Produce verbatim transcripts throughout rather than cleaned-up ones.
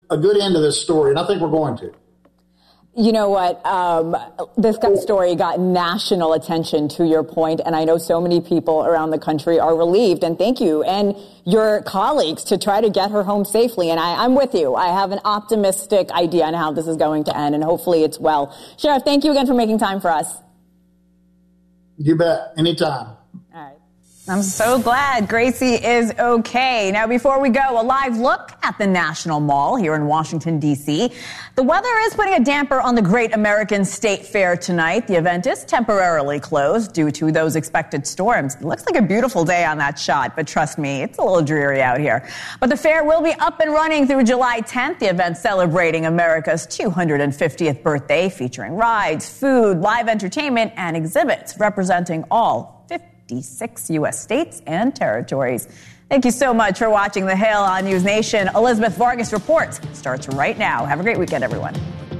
a good end to this story, and I think we're going to. You know what? Um, this story got national attention, to your point, and I know so many people around the country are relieved, and thank you and your colleagues to try to get her home safely. And I, I'm with you. I have an optimistic idea on how this is going to end, and hopefully it's well. Sheriff, thank you again for making time for us. You bet. Anytime. All right. I'm so glad Gracie is okay. Now, before we go, a live look at the National Mall here in Washington, D C. The weather is putting a damper on the Great American State Fair tonight. The event is temporarily closed due to those expected storms. It looks like a beautiful day on that shot, but trust me, it's a little dreary out here. But the fair will be up and running through July tenth. The event celebrating America's two hundred fiftieth birthday, featuring rides, food, live entertainment, and exhibits representing all fifty-six U S states and territories. Thank you so much for watching The Hill on News Nation. Elizabeth Vargas reports starts right now. Have a great weekend, everyone.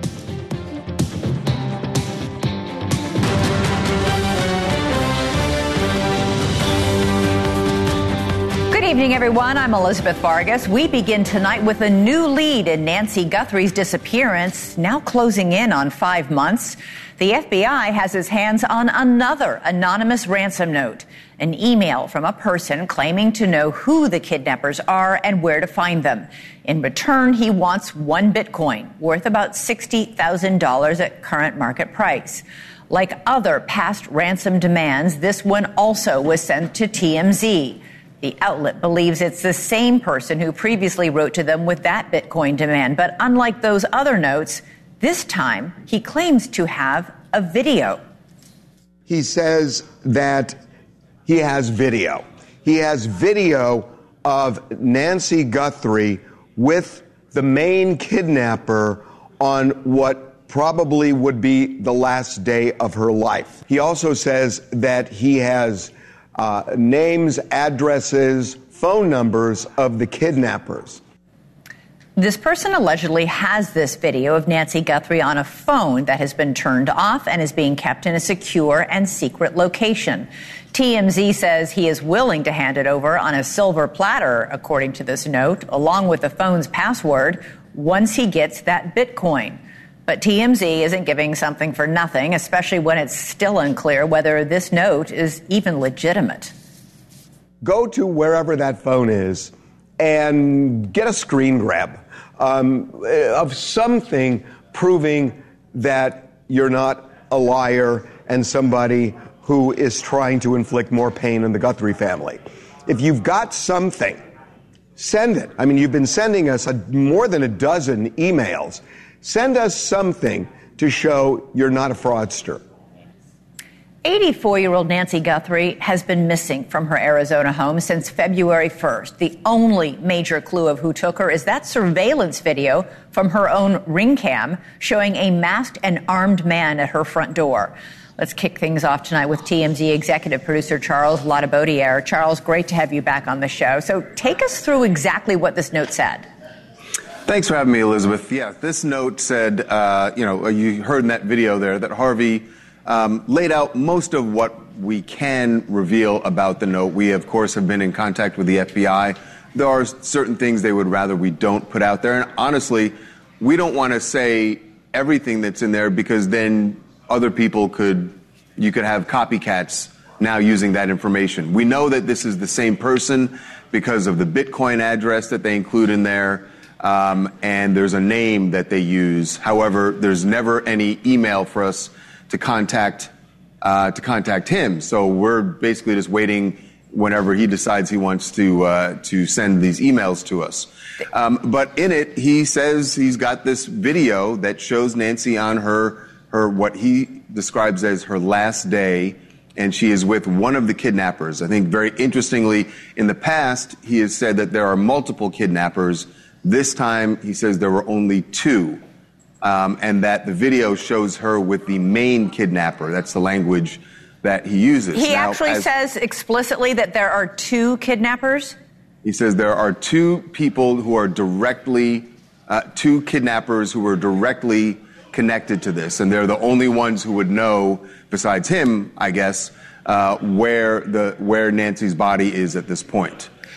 Good evening, everyone. I'm Elizabeth Vargas. We begin tonight with a new lead in Nancy Guthrie's disappearance, now closing in on five months. The F B I has its hands on another anonymous ransom note, an email from a person claiming to know who the kidnappers are and where to find them. In return, he wants one Bitcoin, worth about sixty thousand dollars at current market price. Like other past ransom demands, this one also was sent to T M Z. The outlet believes it's the same person who previously wrote to them with that Bitcoin demand. But unlike those other notes, this time he claims to have a video. He says that he has video. He has video of Nancy Guthrie with the main kidnapper on what probably would be the last day of her life. He also says that he has uh, names, addresses, phone numbers of the kidnappers. This person allegedly has this video of Nancy Guthrie on a phone that has been turned off and is being kept in a secure and secret location. T M Z says he is willing to hand it over on a silver platter, according to this note, along with the phone's password, once he gets that Bitcoin. But T M Z isn't giving something for nothing, especially when it's still unclear whether this note is even legitimate. Go to wherever that phone is and get a screen grab um, of something proving that you're not a liar and somebody who is trying to inflict more pain on the Guthrie family. If you've got something, send it. I mean, you've been sending us a, more than a dozen emails. Send us something to show you're not a fraudster. eighty-four-year-old Nancy Guthrie has been missing from her Arizona home since February first. The only major clue of who took her is that surveillance video from her own ring cam showing a masked and armed man at her front door. Let's kick things off tonight with T M Z executive producer Charles Laudabaudiere. Charles, great to have you back on the show. So take us through exactly what this note said. Thanks for having me, Elizabeth. Yeah, this note said, uh, you know, you heard in that video there that Harvey um, laid out most of what we can reveal about the note. We, of course, have been in contact with the F B I. There are certain things they would rather we don't put out there. And honestly, we don't want to say everything that's in there because then other people could, you could have copycats now using that information. We know that this is the same person because of the Bitcoin address that they include in there. Um, and there's a name that they use. However, there's never any email for us to contact uh, to contact him. So we're basically just waiting whenever he decides he wants to uh, to send these emails to us. Um, but in it, he says he's got this video that shows Nancy on her her what he describes as her last day, and she is with one of the kidnappers. I think very interestingly, in the past, he has said that there are multiple kidnappers. This time, he says there were only two, um, and that the video shows her with the main kidnapper. That's the language that he uses. He now, actually as, says explicitly that there are two kidnappers? He says there are two people who are directly, uh, two kidnappers who are directly connected to this, and they're the only ones who would know, besides him, I guess, uh, where the where Nancy's body is at this point.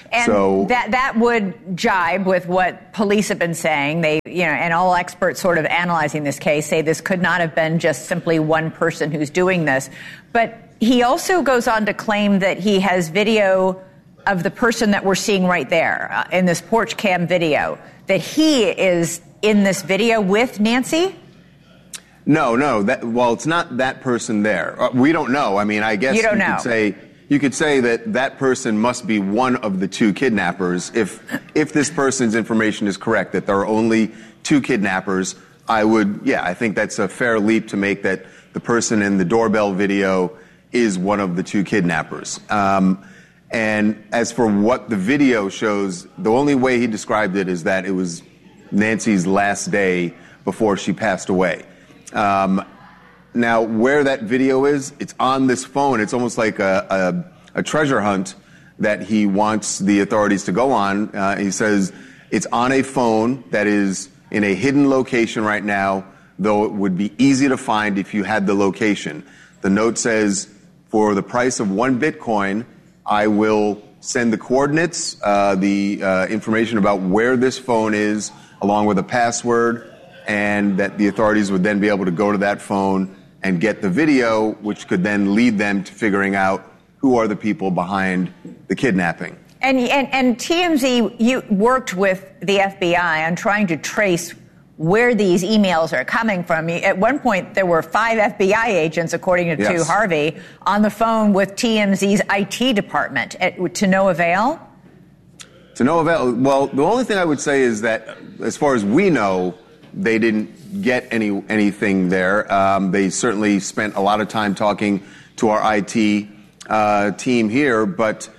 And so that that would jibe with what police have been saying. They, you know, and all experts sort of analyzing this case say this could not have been just simply one person who's doing this. But he also goes on to claim that he has video of the person that we're seeing right there uh, in this porch cam video, that he is in this video with Nancy? No, no. That, well, it's not that person there. Uh, we don't know. I mean, I guess you, don't you know. could say you could say that that person must be one of the two kidnappers. If if this person's information is correct, that there are only two kidnappers, I would, yeah, I think that's a fair leap to make that the person in the doorbell video is one of the two kidnappers. Um, and as for what the video shows, the only way he described it is that it was Nancy's last day before she passed away. Um, now, where that video is, it's on this phone. It's almost like a, a, a treasure hunt that he wants the authorities to go on. Uh, he says it's on a phone that is in a hidden location right now, though it would be easy to find if you had the location. The note says, for the price of one Bitcoin, I will send the coordinates, uh, the uh, information about where this phone is, along with a password, and that the authorities would then be able to go to that phone and get the video, which could then lead them to figuring out who are the people behind the kidnapping. And, and, and T M Z, you worked with the F B I on trying to trace where these emails are coming from. At one point, there were five F B I agents, according to yes. Harvey, on the phone with T M Z's I T department. At, to no avail? To no avail. Well, the only thing I would say is that, as far as we know, they didn't get any anything there. Um, they certainly spent a lot of time talking to our I T uh, team here, but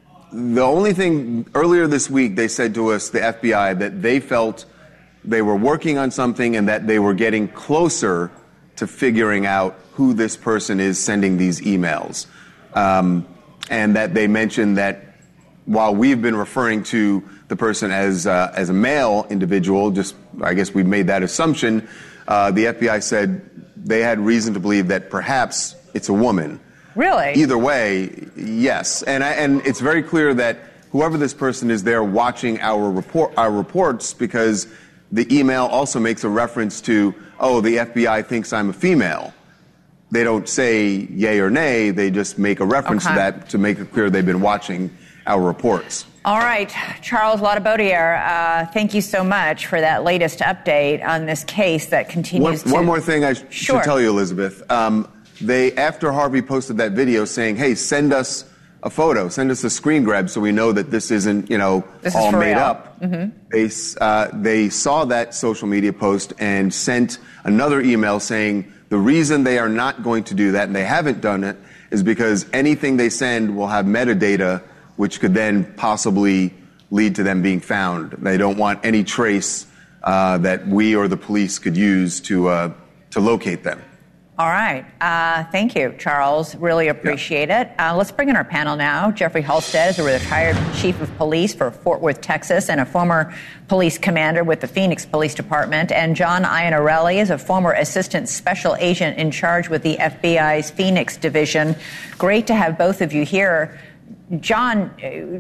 the only thing, earlier this week, they said to us, the F B I, that they felt they were working on something and that they were getting closer to figuring out who this person is sending these emails. Um, and that they mentioned that while we've been referring to the person as uh, as a male individual, just I guess we made that assumption, uh, the F B I said they had reason to believe that perhaps it's a woman. Really? Either way, yes. And I, and it's very clear that whoever this person is, they're watching our report our reports, because the email also makes a reference to, oh, the F B I thinks I'm a female. They don't say yay or nay. They just make a reference okay. to that to make it clear they've been watching our reports. All right. Charles Laudabaudiere, uh, thank you so much for that latest update on this case that continues one, to... One more thing I sh- sure. should tell you, Elizabeth. Um, they, after Harvey posted that video saying, hey, send us a photo, send us a screen grab so we know that this isn't, you know, this all made real. up. Mm-hmm. They, uh, they saw that social media post and sent another email saying the reason they are not going to do that, and they haven't done it, is because anything they send will have metadata which could then possibly lead to them being found. They don't want any trace uh, that we or the police could use to uh, to locate them. All right. Uh, thank you, Charles. Really appreciate yeah. it. Uh, let's bring in our panel now. Jeffrey Halstead is a retired chief of police for Fort Worth, Texas, and a former police commander with the Phoenix Police Department. And John Iannarelli is a former assistant special agent in charge with the F B I's Phoenix division. Great to have both of you here. John,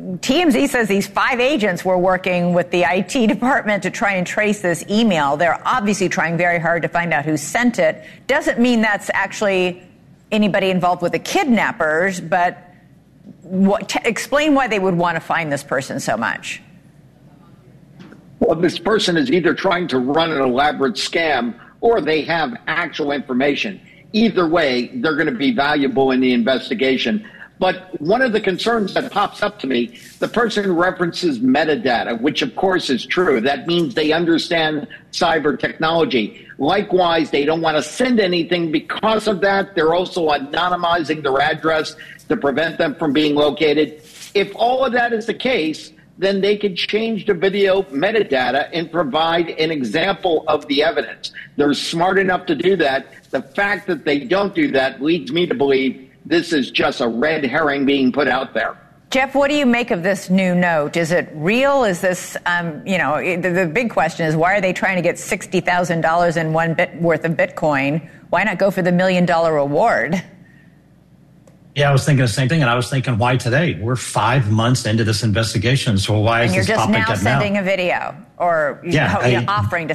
T M Z says these five agents were working with the I T department to try and trace this email. They're obviously trying very hard to find out who sent it. Doesn't mean that's actually anybody involved with the kidnappers, but what, t- explain why they would want to find this person so much. Well, this person is either trying to run an elaborate scam or they have actual information. Either way, they're going to be valuable in the investigation. But one of the concerns that pops up to me, the person references metadata, which of course is true. That means they understand cyber technology. Likewise, they don't want to send anything because of that. They're also anonymizing their address to prevent them from being located. If all of that is the case, then they could change the video metadata and provide an example of the evidence. They're smart enough to do that. The fact that they don't do that leads me to believe this is just a red herring being put out there. Jeff, what do you make of this new note? Is it real? Is this, um, you know, the, the big question is, why are they trying to get sixty thousand dollars in one bit worth of Bitcoin? Why not go for the million dollar reward? Yeah, I was thinking the same thing, and I was thinking, why today? We're five months into this investigation, so why and is you're this just popping now up sending now? a video or Yeah, you know, I, offering to